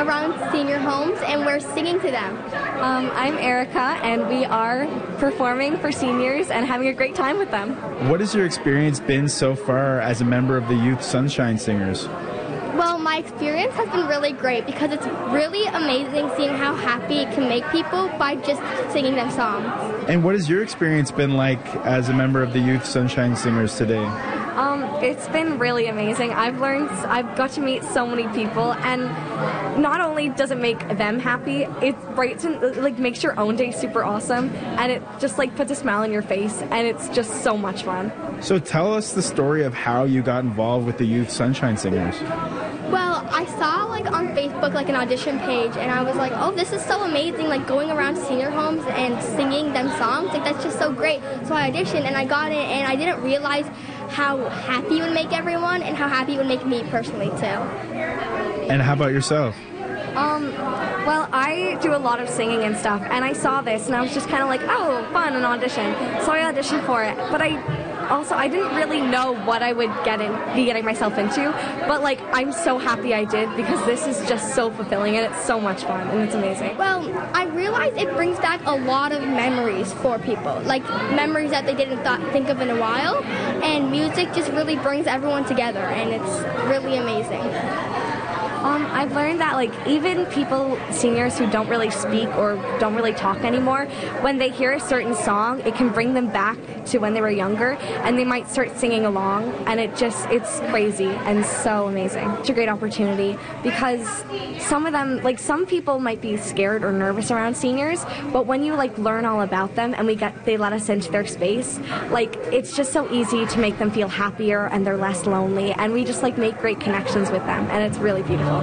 around senior homes and we're singing to them. I'm Erica, and we are performing for seniors and having a great time with them. What has your experience been so far as a member of the Youth Sunshine Singers? Well, my experience has been really great because it's really amazing seeing how happy it can make people by just singing them songs. And what has your experience been like as a member of the Youth Sunshine Singers today? It's been really amazing. I've got to meet so many people, and not only does it make them happy, it makes your own day super awesome, and it just puts a smile on your face, and it's just so much fun. So tell us the story of how you got involved with the Youth Sunshine Singers. Well, I saw on Facebook an audition page, and I was like, oh, this is so amazing, going around senior homes and singing them songs, that's just so great. So I auditioned and I got it, and I didn't realize how happy it would make everyone and how happy it would make me personally too. And how about yourself? Well, I do a lot of singing and stuff, and I saw this and I was just kind of like, oh, fun, an audition. So I auditioned for it, but I didn't really know what I would be getting myself into, but I'm so happy I did, because this is just so fulfilling and it's so much fun and it's amazing. Well, I realized it brings back a lot of memories for people, memories that they didn't think of in a while, and music just really brings everyone together, and it's really amazing. I've learned that even seniors who don't really speak or don't really talk anymore, when they hear a certain song, it can bring them back to when they were younger, and they might start singing along, and it's crazy and so amazing. It's a great opportunity, because some of them, some people might be scared or nervous around seniors, but when you learn all about them and they let us into their space, it's just so easy to make them feel happier and they're less lonely, and we just make great connections with them, and it's really beautiful.